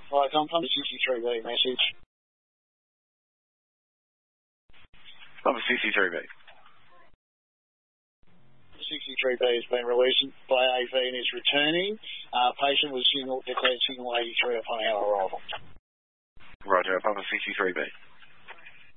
Right, I'm from the 63B message. Number 63B. 63B has been released by AV and is returning. Patient was declared signal 83 upon our arrival. Roger, Papa 63B.